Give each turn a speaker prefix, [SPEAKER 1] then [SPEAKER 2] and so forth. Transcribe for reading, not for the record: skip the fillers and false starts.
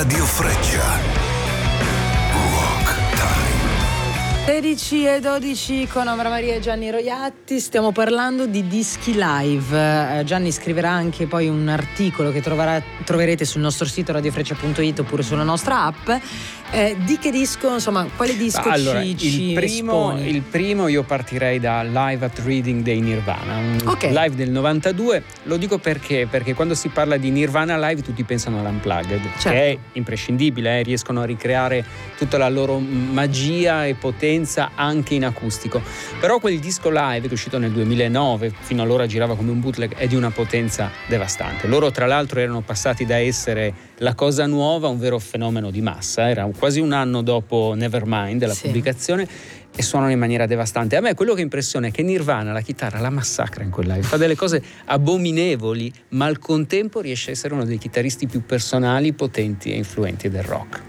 [SPEAKER 1] Radio Freccia. Rock Time.
[SPEAKER 2] 16:12 con Omar Maria e Gianni Roiatti. Stiamo parlando di dischi live. Gianni scriverà anche poi un articolo che troverete sul nostro sito radiofreccia.it oppure sulla nostra app. Di che disco, insomma, quale disco
[SPEAKER 3] allora,
[SPEAKER 2] ci esponi?
[SPEAKER 3] Il primo io partirei da Live at Reading dei Nirvana, un live del 92. Lo dico perché quando si parla di Nirvana live tutti pensano all'Unplugged,
[SPEAKER 2] certo,
[SPEAKER 3] che è imprescindibile, riescono a ricreare tutta la loro magia e potenza anche in acustico. Però quel disco live che è uscito nel 2009, fino allora girava come un bootleg, è di una potenza devastante. Loro tra l'altro erano passati da essere la cosa nuova a un vero fenomeno di massa, era quasi un anno dopo Nevermind, la pubblicazione, e suonano in maniera devastante. A me quello che impressiona è che Nirvana la chitarra la massacra in quel live, fa delle cose abominevoli, ma al contempo riesce a essere uno dei chitarristi più personali, potenti e influenti del rock.